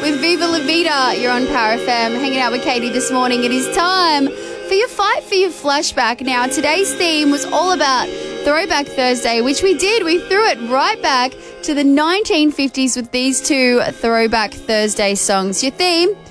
with Viva La Vida. You're on Power FM, hanging out with Katie this morning. It is time for your Fight for Your Flashback. Now, today's theme was all about Throwback Thursday, which we did. We threw it right back to the 1950s with these two Throwback Thursday songs. Your theme,